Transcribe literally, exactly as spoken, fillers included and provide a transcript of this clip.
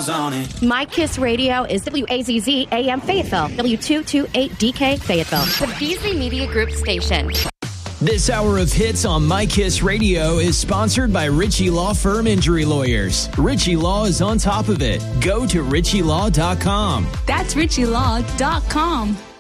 stars on it. My Kiss Radio is W A Z Z A M Fayetteville, W two twenty-eight D K Fayetteville, the Beasley Media Group station. This hour of hits on My Kiss Radio is sponsored by Ritchie Law Firm Injury Lawyers. Ritchie Law is on top of it. Go to ritchie law dot com. That's ritchie law dot com.